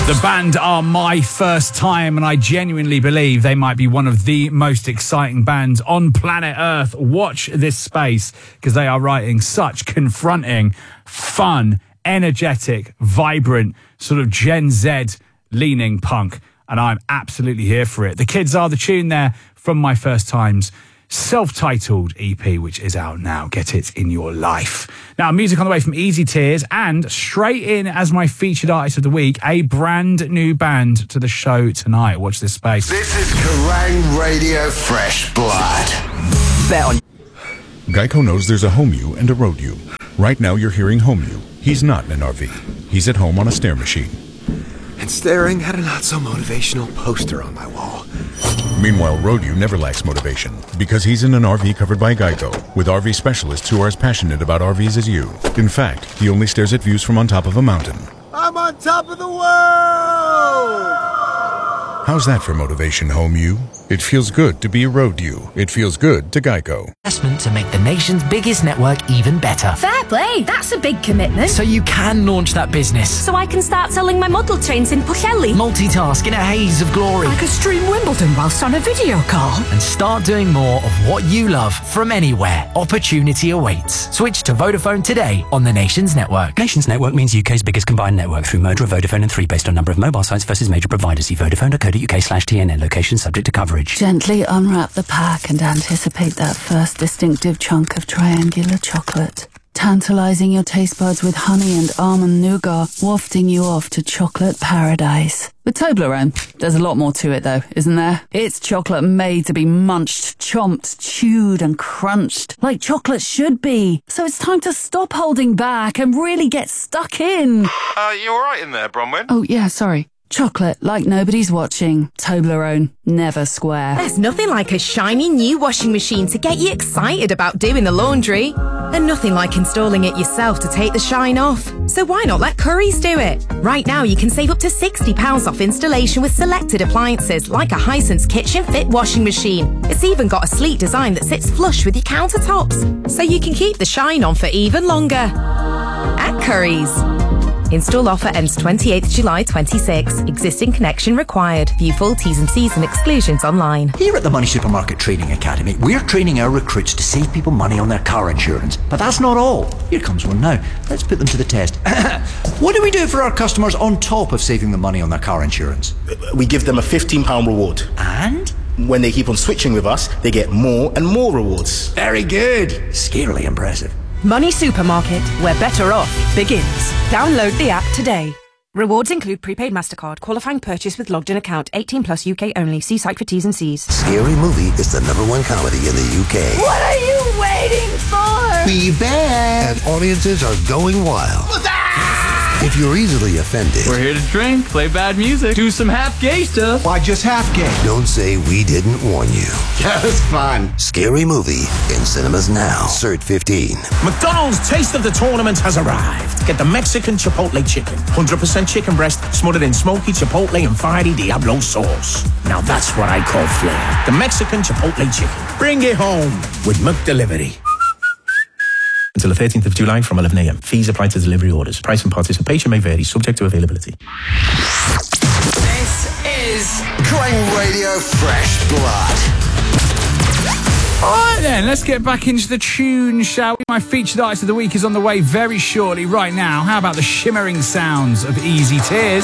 The band are My First Time, and I genuinely believe they might be one of the most exciting bands on planet Earth. Watch this space, because they are writing such confronting, fun, energetic, vibrant, sort of Gen Z-leaning punk, and I'm absolutely here for it. The Kids Are the tune there from My First Time's self-titled EP, which is out now. Get it in your life. Now, music on the way from Easy Tears, and straight in as my featured artist of the week, a brand new band to the show tonight. Watch this space. This is Kerrang Radio Fresh Blood. Bet on. Geico knows there's a home you and a road you. Right now you're hearing home you. He's not in an RV. He's at home on a stair machine. And staring at a not-so-motivational poster on my wall. Meanwhile, Road-U never lacks motivation, because he's in an RV covered by Geico, with RV specialists who are as passionate about RVs as you. In fact, he only stares at views from on top of a mountain. I'm on top of the world! How's that for motivation, home you? It feels good to be a Road-U. It feels good to Geico. Investment to make the nation's biggest network even better. Fair play, that's a big commitment. So you can launch that business. So I can start selling my model trains in Pwllheli. Multitask in a haze of glory. I could stream Wimbledon whilst on a video call. And start doing more of what you love from anywhere. Opportunity awaits. Switch to Vodafone today on the Nations Network. Nations Network means UK's biggest combined network through merger of Vodafone and 3 based on number of mobile sites versus major providers. See vodafone.co.uk/TNN. Location subject to coverage. Gently unwrap the pack and anticipate that first distinctive chunk of triangular chocolate. Tantalizing your taste buds with honey and almond nougat, wafting you off to chocolate paradise. With Toblerone, there's a lot more to it though, isn't there? It's chocolate made to be munched, chomped, chewed and crunched, like chocolate should be. So it's time to stop holding back and really get stuck in. You alright in there, Bronwyn? Oh yeah, sorry. Chocolate like nobody's watching. Toblerone, never square. There's nothing like a shiny new washing machine to get you excited about doing the laundry. And nothing like installing it yourself to take the shine off. So why not let Currys do it? Right now you can save up to £60 off installation with selected appliances like a Hisense Kitchen Fit washing machine. It's even got a sleek design that sits flush with your countertops, so you can keep the shine on for even longer. At Currys. Install offer ends 28th July 26. Existing connection required. View full T's and C's and exclusions online. Here at the Money Supermarket Training Academy, we're training our recruits to save people money on their car insurance. But that's not all. Here comes one now. Let's put them to the test. What do we do for our customers on top of saving them money on their car insurance? We give them a £15 reward. And? When they keep on switching with us, they get more and more rewards. Very good. Scarily impressive. Money Supermarket, where better off begins. Download the app today. Rewards include prepaid MasterCard, qualifying purchase with logged in account, 18 plus UK only. See site for T's and C's. Scary Movie is the #1 comedy in the UK. What are you waiting for? Be bad! And audiences are going wild. If you're easily offended... We're here to drink, play bad music, do some half-gay stuff. Why just half-gay? Don't say we didn't warn you. Just fun. Scary Movie in cinemas now. Cert 15. McDonald's Taste of the Tournament has arrived. Get the Mexican Chipotle Chicken. 100% chicken breast smothered in smoky Chipotle and fiery Diablo sauce. Now that's what I call flair. The Mexican Chipotle Chicken. Bring it home with McDelivery. Until the 13th of July from 11 a.m. Fees apply to delivery orders. Price and participation may vary, subject to availability. This is Kerrang Radio Fresh Blood. Alright then, let's get back into the tune, shall we? My featured artist of the week is on the way very shortly. Right now, how about the shimmering sounds of Easy Tears?